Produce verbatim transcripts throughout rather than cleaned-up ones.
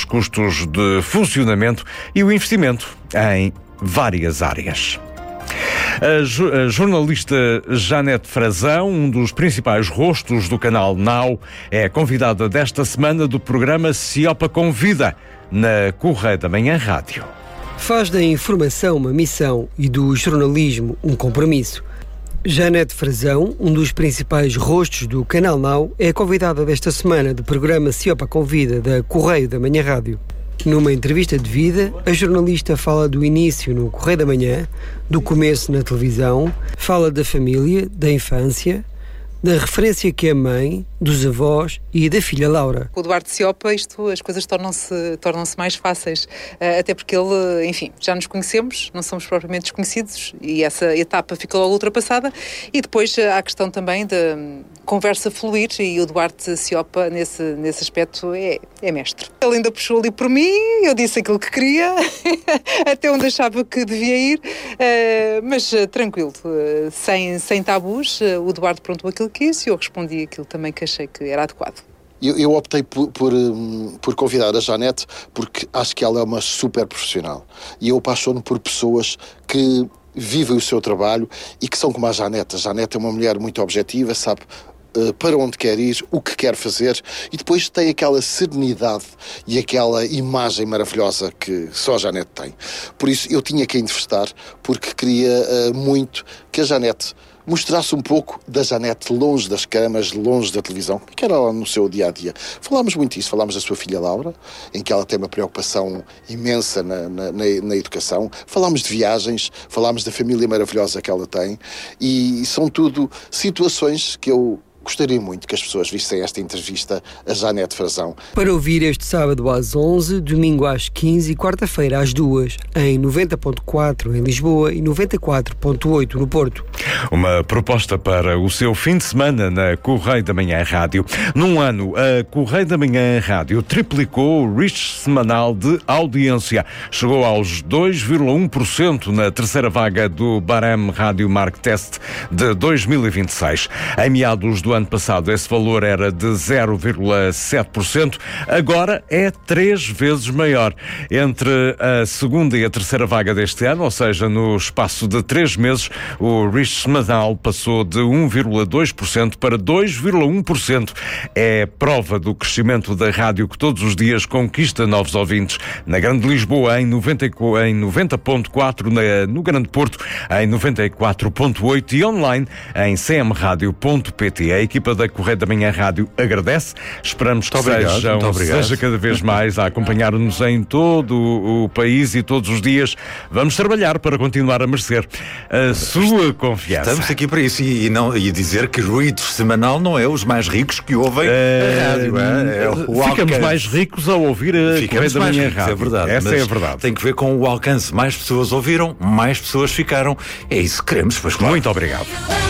custos de funcionamento e o investimento em várias áreas. A, jo- a jornalista Janete Frazão, um dos principais rostos do canal Now, é convidada desta semana do programa Ciopa Convida, na Correio da Manhã Rádio. Faz da informação uma missão e do jornalismo um compromisso. Janete Frazão, um dos principais rostos do canal Now, é convidada desta semana do programa Ciopa Convida, da Correio da Manhã Rádio. Numa entrevista de vida, a jornalista fala do início no Correio da Manhã, do começo na televisão, fala da família, da infância, da referência que é mãe, dos avós e da filha Laura. Com o Eduardo Ciopa, isto, as coisas tornam-se, tornam-se mais fáceis, até porque ele, enfim, já nos conhecemos, não somos propriamente desconhecidos e essa etapa ficou logo ultrapassada. E depois há a questão também da conversa fluir e o Eduardo Ciopa, nesse, nesse aspecto, é, é mestre. Ele ainda puxou ali por mim, eu disse aquilo que queria, até onde achava que devia ir, mas tranquilo, sem, sem tabus, o Eduardo perguntou aquilo que quis e eu respondi aquilo também que achei que era adequado. Eu, eu optei por, por, por convidar a Janete porque acho que ela é uma super profissional e eu apaixono por pessoas que vivem o seu trabalho e que são como a Janete. A Janete é uma mulher muito objetiva, sabe uh, para onde quer ir, o que quer fazer e depois tem aquela serenidade e aquela imagem maravilhosa que só a Janete tem. Por isso eu tinha que a entrevistar porque queria uh, muito que a Janete mostrasse um pouco da Janete longe das câmaras, longe da televisão, que era lá no seu dia-a-dia. Falámos muito disso, falámos da sua filha Laura, em que ela tem uma preocupação imensa na, na, na, na educação, falámos de viagens, falámos da família maravilhosa que ela tem, e são tudo situações que eu gostaria muito que as pessoas vissem esta entrevista a Janete Frazão. Para ouvir este sábado às onze, domingo às quinze e quarta-feira às duas, em noventa ponto quatro em Lisboa e noventa e quatro ponto oito no Porto. Uma proposta para o seu fim de semana na Correio da Manhã Rádio. Num ano, a Correio da Manhã Rádio triplicou o reach semanal de audiência. Chegou aos dois vírgula um por cento na terceira vaga do Barem Rádio Mark Test de dois mil e vinte e seis. Em meados do ano passado, esse valor era de zero vírgula sete por cento. Agora é três vezes maior. Entre a segunda e a terceira vaga deste ano, ou seja, no espaço de três meses, o reach semanal passou de um vírgula dois por cento para dois vírgula um por cento. É prova do crescimento da rádio que todos os dias conquista novos ouvintes. Na Grande Lisboa, em noventa ponto quatro, no Grande Porto, em noventa e quatro ponto oito e online em c m radio ponto p t. A equipa da Correio da Manhã Rádio agradece. Esperamos que muito obrigado, sejam, muito obrigado. seja cada vez mais a acompanhar-nos em todo o país e todos os dias. Vamos trabalhar para continuar a merecer a sua confiança. Estamos aqui para isso e, e, não, e dizer que o reach semanal não é os mais ricos que ouvem é, a rádio. É, é o ficamos alcance. mais ricos ao ouvir a Ficamos Correio da mais Manhã ricos, Rádio. é verdade. Essa mas é a verdade. Tem que ver com o alcance. Mais pessoas ouviram, mais pessoas ficaram. É isso que queremos, pois claro. Muito obrigado.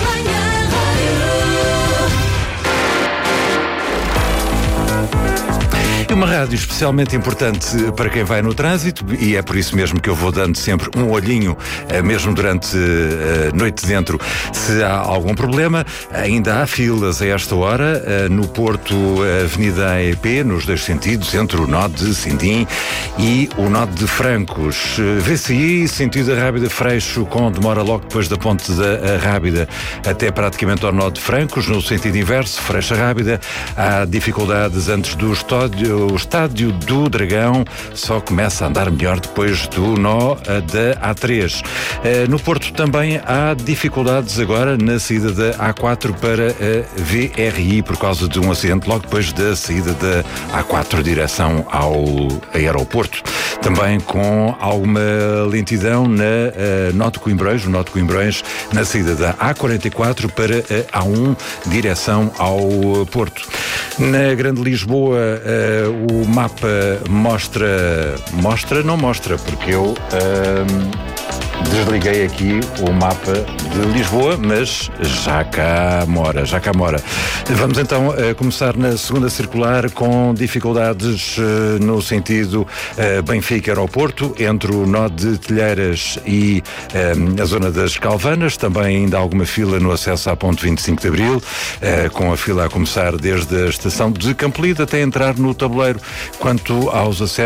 É uma rádio especialmente importante para quem vai no trânsito e é por isso mesmo que eu vou dando sempre um olhinho, mesmo durante a noite dentro, se há algum problema. Ainda há filas a esta hora no Porto, Avenida E P, nos dois sentidos, entre o nó de Sindim e o nó de Francos. V C I, sentido da Rábida Freixo, com demora logo depois da ponte da Rábida até praticamente ao nó de Francos, no sentido inverso, Freixo Rábida. Há dificuldades antes do estádio O estádio do Dragão, só começa a andar melhor depois do nó da A três. No Porto também há dificuldades agora na saída da A quatro para a V R I por causa de um acidente logo depois da saída da A quatro direção ao aeroporto. Também com alguma lentidão na uh, nó de Coimbrões, o nó de Coimbrões na saída da A quarenta e quatro para a A um direção ao Porto. Na Grande Lisboa, uh, o mapa mostra, mostra, não mostra, porque eu uh, desliguei aqui o mapa de Lisboa, mas já cá mora, já cá mora. Vamos então uh, começar na segunda circular com dificuldades uh, no sentido uh, Benfica-Aeroporto, entre o nó de Telheiras e uh, a zona das Calvanas. Também ainda há alguma fila no acesso à ponte vinte e cinco de Abril, uh, com a fila a começar desde a estação de Campolide até entrar no tabuleiro. Quanto aos acessos